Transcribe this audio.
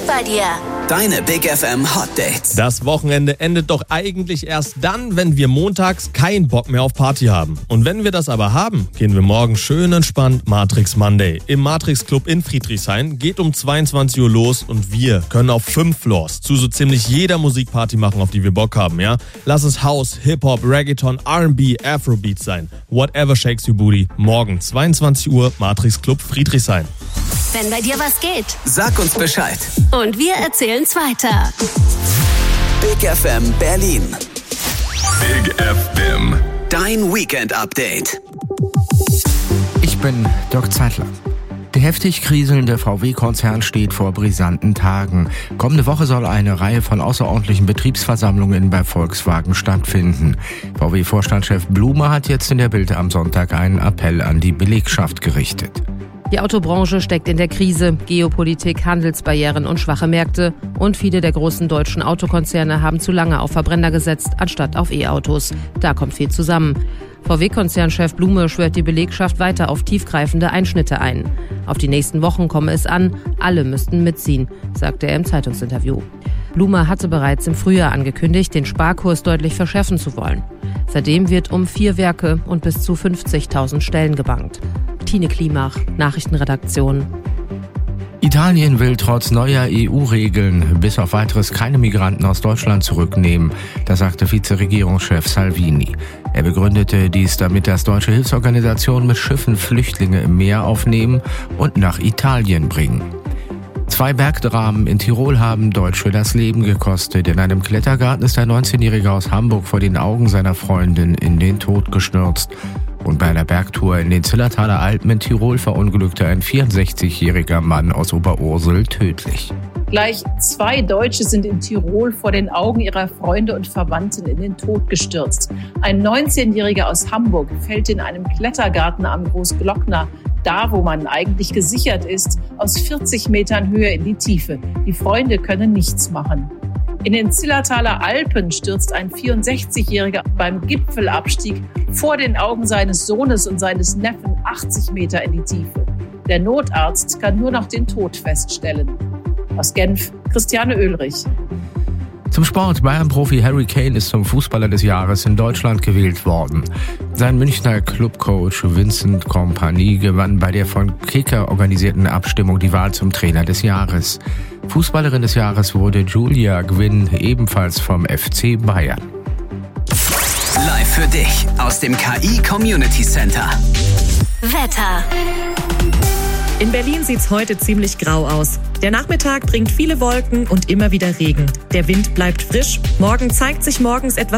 bei dir. Deine Big FM Hot Dates. Das Wochenende endet doch eigentlich erst dann, wenn wir montags keinen Bock mehr auf Party haben. Und wenn wir das aber haben, gehen wir morgen schön entspannt Matrix Monday. Im Matrix Club in Friedrichshain geht um 22 Uhr los und wir können auf 5 Floors zu so ziemlich jeder Musikparty machen, auf die wir Bock haben, ja? Lass es House, Hip-Hop, Reggaeton, R&B, Afrobeat sein. Whatever shakes your booty. Morgen 22 Uhr Matrix Club Friedrichshain. Wenn bei dir was geht. Sag uns Bescheid. Und wir erzählen's weiter. Big FM Berlin. Big FM. Dein Weekend-Update. Ich bin Dirk Zeitler. Der heftig kriselnde VW-Konzern steht vor brisanten Tagen. Kommende Woche soll eine Reihe von außerordentlichen Betriebsversammlungen bei Volkswagen stattfinden. VW-Vorstandschef Blume hat jetzt in der Bild am Sonntag einen Appell an die Belegschaft gerichtet. Die Autobranche steckt in der Krise. Geopolitik, Handelsbarrieren und schwache Märkte. Und viele der großen deutschen Autokonzerne haben zu lange auf Verbrenner gesetzt, anstatt auf E-Autos. Da kommt viel zusammen. VW-Konzernchef Blume schwört die Belegschaft weiter auf tiefgreifende Einschnitte ein. Auf die nächsten Wochen komme es an, alle müssten mitziehen, sagte er im Zeitungsinterview. Blume hatte bereits im Frühjahr angekündigt, den Sparkurs deutlich verschärfen zu wollen. Seitdem wird um 4 Werke und bis zu 50.000 Stellen gebankt. Tine Klimach, Nachrichtenredaktion. Italien will trotz neuer EU-Regeln bis auf weiteres keine Migranten aus Deutschland zurücknehmen, das sagte Vizeregierungschef Salvini. Er begründete dies damit, dass deutsche Hilfsorganisationen mit Schiffen Flüchtlinge im Meer aufnehmen und nach Italien bringen. 2 Bergdramen in Tirol haben Deutsche das Leben gekostet. In einem Klettergarten ist ein 19-Jähriger aus Hamburg vor den Augen seiner Freundin in den Tod gestürzt. Und bei einer Bergtour in den Zillertaler Alpen in Tirol verunglückte ein 64-jähriger Mann aus Oberursel tödlich. Gleich 2 Deutsche sind in Tirol vor den Augen ihrer Freunde und Verwandten in den Tod gestürzt. Ein 19-Jähriger aus Hamburg fällt in einem Klettergarten am Großglockner, da wo man eigentlich gesichert ist, aus 40 Metern Höhe in die Tiefe. Die Freunde können nichts machen. In den Zillertaler Alpen stürzt ein 64-Jähriger beim Gipfelabstieg vor den Augen seines Sohnes und seines Neffen 80 Meter in die Tiefe. Der Notarzt kann nur noch den Tod feststellen. Aus Genf, Christiane Oehlrich. Zum Sport. Bayern-Profi Harry Kane ist zum Fußballer des Jahres in Deutschland gewählt worden. Sein Münchner Clubcoach Vincent Kompany gewann bei der von Kicker organisierten Abstimmung die Wahl zum Trainer des Jahres. Fußballerin des Jahres wurde Julia Gwynn, ebenfalls vom FC Bayern. Live für dich aus dem KI Community Center. Wetter. In Berlin sieht's heute ziemlich grau aus. Der Nachmittag bringt viele Wolken und immer wieder Regen. Der Wind bleibt frisch. Morgen zeigt sich morgens etwas